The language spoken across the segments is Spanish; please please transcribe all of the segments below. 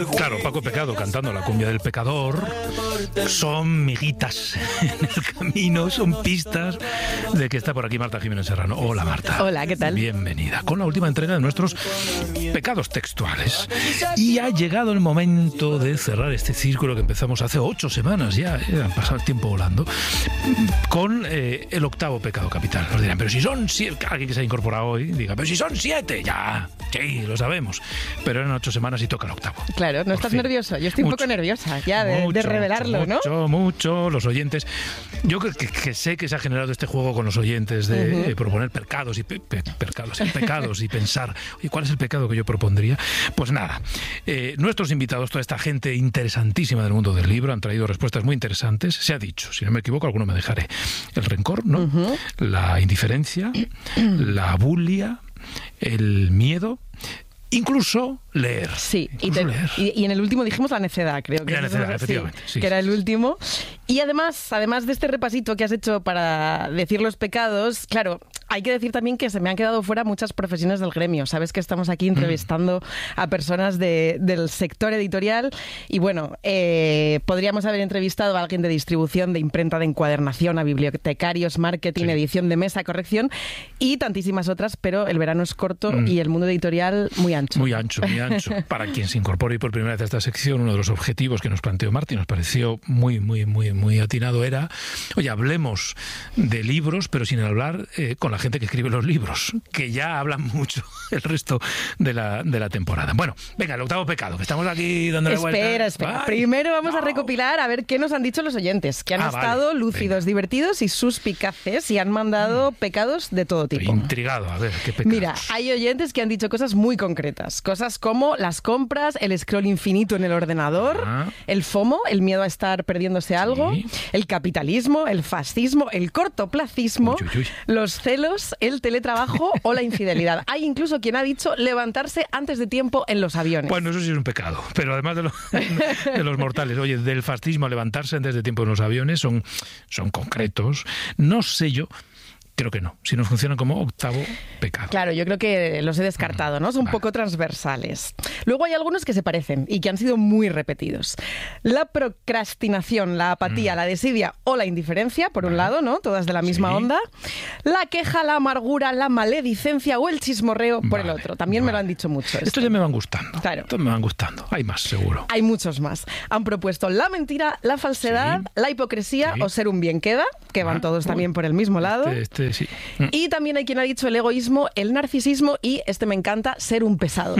Claro, Paco Pecado cantando la cumbia del pecador son miguitas en el camino, son pistas de que está por aquí Marta Jiménez Serrano. Hola, Marta. Hola, ¿qué tal? Bienvenida con la última entrega de nuestros pecados textuales. Y ha llegado el momento de cerrar este círculo que empezamos hace 8 semanas ya, han pasado el tiempo volando, con el octavo pecado capital. Nos dirán, pero si son 7, alguien que se ha incorporado hoy diga, pero si son 7, ya, sí, lo sabemos, pero eran 8 semanas y toca el octavo. Claro, ¿no estás nervioso? Yo estoy un poco nerviosa ya de revelarlo, ¿no? Mucho, los oyentes. Yo que sé que se ha generado este juego con los oyentes de proponer pecados y pecados y pensar, oye, ¿cuál es el pecado que yo propondría? Pues nada, nuestros invitados, toda esta gente interesantísima del mundo del libro, han traído respuestas muy interesantes. Se ha dicho, si no me equivoco, alguno me dejaré. El rencor, ¿no? La indiferencia, la bulia, el miedo. Incluso leer. Sí, leer. Y en el último dijimos la necedad, creo que. La necedad, efectivamente. Sí, que era el último. Y además de este repasito que has hecho para decir los pecados, claro, hay que decir también que se me han quedado fuera muchas profesiones del gremio. Sabes que estamos aquí entrevistando a personas del sector editorial y bueno, podríamos haber entrevistado a alguien de distribución, de imprenta, de encuadernación, a bibliotecarios, marketing, edición de mesa, corrección y tantísimas otras, pero el verano es corto y el mundo editorial muy ancho. Muy ancho. Para quien se incorpore por primera vez a esta sección, uno de los objetivos que nos planteó Martín, nos pareció muy atinado, era, oye, hablemos de libros, pero sin hablar con la gente que escribe los libros, que ya hablan mucho el resto de la temporada. Bueno, venga, el octavo pecado, que estamos aquí dándole vuelta. Espera. Ay, primero vamos a recopilar a ver qué nos han dicho los oyentes, que han estado lúcidos, divertidos y suspicaces y han mandado pecados de todo tipo. Estoy intrigado, a ver, ¿qué pecados? Mira, hay oyentes que han dicho cosas muy concretas, cosas como las compras, el scroll infinito en el ordenador, el FOMO, el miedo a estar perdiéndose algo, el capitalismo, el fascismo, el cortoplacismo, los celos, el teletrabajo o la infidelidad. Hay incluso quien ha dicho levantarse antes de tiempo en los aviones. Bueno, eso sí es un pecado, pero además de los mortales, oye, del fascismo a levantarse antes de tiempo en los aviones son concretos. No sé yo. Creo que no, si no funcionan como octavo pecado. Claro, yo creo que los he descartado, ¿no? Son un poco transversales. Luego hay algunos que se parecen y que han sido muy repetidos. La procrastinación, la apatía, la desidia o la indiferencia, por un lado, ¿no? Todas de la misma onda. La queja, la amargura, la maledicencia o el chismorreo por el otro. También me lo han dicho mucho. Estos ya me van gustando. Claro. Estos me van gustando. Hay más, seguro. Hay muchos más. Han propuesto la mentira, la falsedad, la hipocresía o ser un bien queda, que van todos también por el mismo lado. Sí. Y también hay quien ha dicho el egoísmo, el narcisismo y, me encanta, ser un pesado.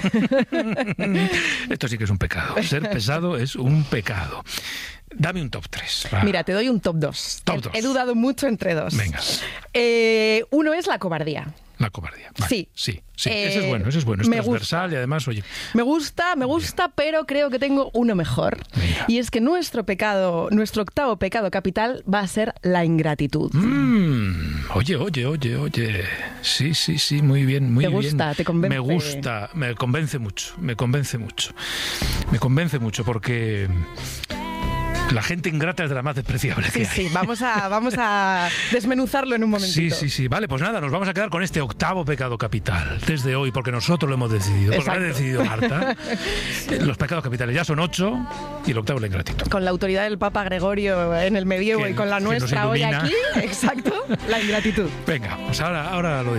Esto sí que es un pecado. Ser pesado es un pecado. Dame un top 3. Va. Mira, te doy un top 2. He dudado mucho entre dos. Venga. Uno es la cobardía. La cobardía. Vale. Sí. Ese es bueno. Es transversal y además, oye. Me gusta, pero creo que tengo uno mejor. Venga. Y es que nuestro octavo pecado capital va a ser la ingratitud. Oye. Sí, muy bien, muy bien. ¿Te gusta? ¿Te convence? Me gusta, me convence mucho porque la gente ingrata es de la más despreciable que hay. Sí, vamos a desmenuzarlo en un momentito. Sí. Vale, pues nada, nos vamos a quedar con este octavo pecado capital desde hoy, porque nosotros lo hemos decidido. Porque lo ha decidido Marta. Los pecados capitales ya son 8 y el octavo es la ingratitud. Con la autoridad del Papa Gregorio en el medievo y con la nuestra hoy aquí, exacto, la ingratitud. Venga, pues ahora lo